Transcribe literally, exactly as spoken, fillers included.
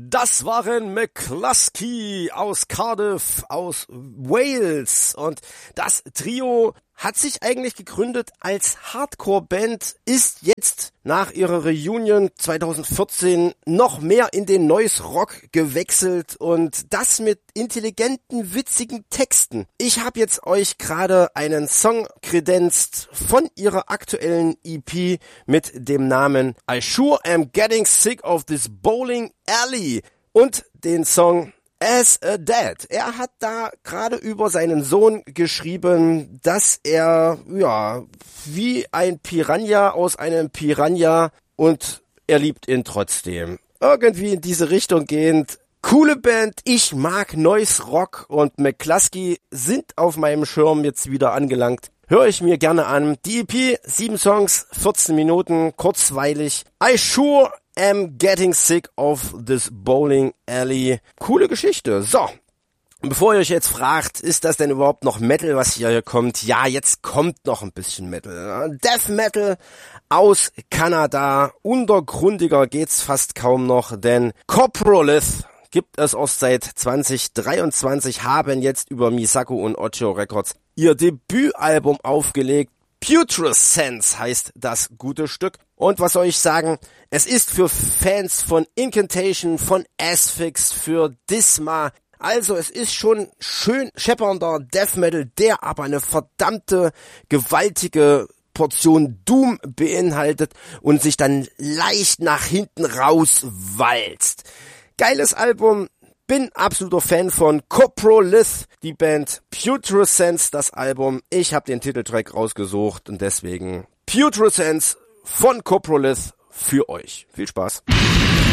Das waren McCluskey aus Cardiff, aus Wales, und das Trio hat sich eigentlich gegründet als Hardcore-Band, ist jetzt nach ihrer Reunion zwanzig vierzehn noch mehr in den Noise Rock gewechselt, und das mit intelligenten, witzigen Texten. Ich habe jetzt euch gerade einen Song kredenzt von ihrer aktuellen E P mit dem Namen I Sure Am Getting Sick of This Bowling Alley und den Song As a Dad. Er hat da gerade über seinen Sohn geschrieben, dass er, ja, wie ein Piranha aus einem Piranha, und er liebt ihn trotzdem. Irgendwie in diese Richtung gehend. Coole Band, ich mag Noise Rock, und McCluskey sind auf meinem Schirm jetzt wieder angelangt. Höre ich mir gerne an. Die E P, sieben Songs, vierzehn Minuten, kurzweilig. I Sure Am Getting Sick of This Bowling Alley. Coole Geschichte. So, bevor ihr euch jetzt fragt, ist das denn überhaupt noch Metal, was hier kommt? Ja, jetzt kommt noch ein bisschen Metal. Death Metal aus Kanada. Untergrundiger geht's fast kaum noch, denn Coprolith gibt es erst seit zwanzig dreiundzwanzig, haben jetzt über Misako und Ocho Records ihr Debütalbum aufgelegt. Putrescence heißt das gute Stück. Und was soll ich sagen? Es ist für Fans von Incantation, von Asphyx, für Disma. Also es ist schon schön scheppernder Death Metal, der aber eine verdammte, gewaltige Portion Doom beinhaltet und sich dann leicht nach hinten rauswalzt. Geiles Album. Bin absoluter Fan von Coprolith, die Band. Putrescence, das Album. Ich habe den Titeltrack rausgesucht und deswegen Putrescence von Coprolith für euch. Viel Spaß.